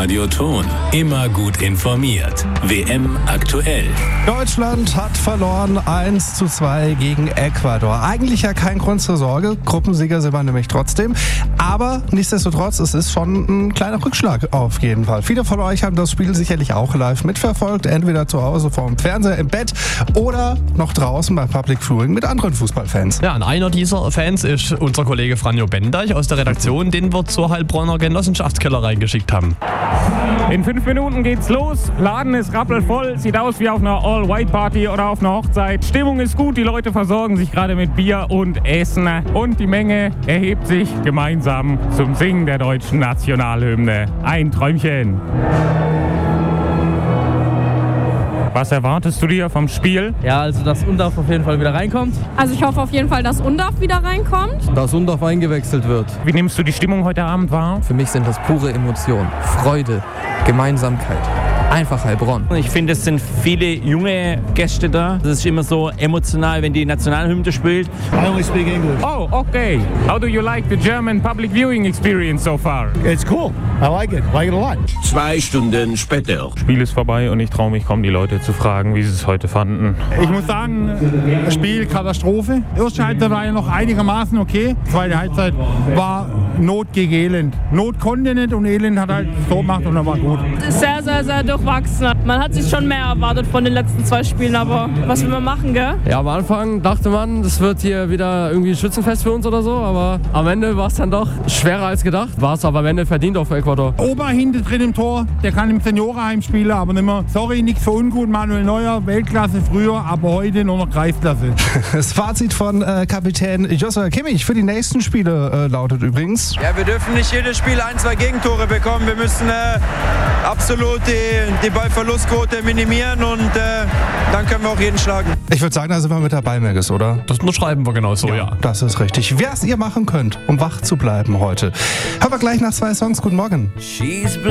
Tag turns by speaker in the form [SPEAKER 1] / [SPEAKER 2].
[SPEAKER 1] Radio Thon. Immer gut informiert. WM aktuell.
[SPEAKER 2] Deutschland hat verloren 1:2 gegen Ecuador. Eigentlich ja kein Grund zur Sorge. Gruppensieger sind wir nämlich trotzdem. Aber nichtsdestotrotz, es ist schon ein kleiner Rückschlag auf jeden Fall. Viele von euch haben das Spiel sicherlich auch live mitverfolgt. Entweder zu Hause vorm Fernseher im Bett oder noch draußen bei Public Viewing mit anderen Fußballfans.
[SPEAKER 3] Ja, und einer dieser Fans ist unser Kollege Franjo Bendeich aus der Redaktion, den wir zur Heilbronner Genossenschaftskeller reingeschickt haben.
[SPEAKER 4] In 5 Minuten geht's los. Laden ist rappelvoll. Sieht aus wie auf einer All-White-Party oder auf einer Hochzeit. Stimmung ist gut. Die Leute versorgen sich gerade mit Bier und Essen. Und die Menge erhebt sich gemeinsam zum Singen der deutschen Nationalhymne. Ein Träumchen. Was erwartest du dir vom Spiel?
[SPEAKER 5] Ja, also dass Undorf auf jeden Fall wieder reinkommt.
[SPEAKER 6] Also ich hoffe auf jeden Fall, dass Undorf wieder reinkommt.
[SPEAKER 5] Dass Undorf eingewechselt wird.
[SPEAKER 4] Wie nimmst du die Stimmung heute Abend wahr?
[SPEAKER 5] Für mich sind das pure Emotionen, Freude, Gemeinsamkeit. Einfach Heilbronn.
[SPEAKER 7] Ich finde, es sind viele junge Gäste da. Das ist immer so emotional, wenn die Nationalhymne spielt.
[SPEAKER 8] I only speak English.
[SPEAKER 4] Oh, okay. How do you like the German public viewing experience so far?
[SPEAKER 8] It's cool. I like it a lot.
[SPEAKER 1] 2 Stunden später.
[SPEAKER 4] Spiel ist vorbei und ich traue mich kaum, die Leute zu fragen, wie sie es heute fanden.
[SPEAKER 9] Ich muss sagen, das Spiel Katastrophe. Erste Halbzeit war ja noch einigermaßen okay. Zweite Halbzeit war Not gegen Elend. Not konnte nicht und Elend hat halt so gemacht und dann war gut.
[SPEAKER 6] Sehr, sehr, sehr durchwachsen. Man hat sich schon mehr erwartet von den letzten 2 Spielen, aber was will man machen, gell?
[SPEAKER 5] Ja, am Anfang dachte man, das wird hier wieder irgendwie ein Schützenfest für uns oder so, aber am Ende war es dann doch schwerer als gedacht. War es aber am Ende verdient auf Ecuador.
[SPEAKER 9] Ober hinten drin im Tor, der kann im Seniorenheim spielen, aber nicht mehr. Sorry, nichts für ungut, Manuel Neuer, Weltklasse früher, aber heute nur noch Kreisklasse.
[SPEAKER 2] Das Fazit von Kapitän Joshua Kimmich für die nächsten Spiele lautet übrigens:
[SPEAKER 10] Ja, wir dürfen nicht jedes Spiel 1-2 Gegentore bekommen. Wir müssen absolut die Ballverlustquote minimieren und dann können wir auch jeden schlagen.
[SPEAKER 2] Ich würde sagen, da sind wir mit dabei, Megis, oder?
[SPEAKER 3] Das unterschreiben wir genau so, ja.
[SPEAKER 2] Das ist richtig. Wer es ihr machen könnt, um wach zu bleiben heute. Hören wir gleich nach 2 Songs. Guten Morgen.